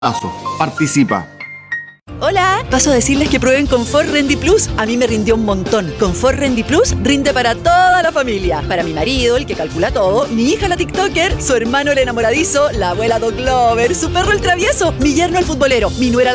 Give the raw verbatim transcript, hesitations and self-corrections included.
Participa. Hola, paso a decirles que prueben Confort Rendy Plus. A mí me rindió un montón. Confort Rendy Plus rinde para toda la familia. Para mi marido, el que calcula todo, mi hija la TikToker, su hermano el enamoradizo, la abuela Doc Lover, su perro el travieso, mi yerno el futbolero, mi nuera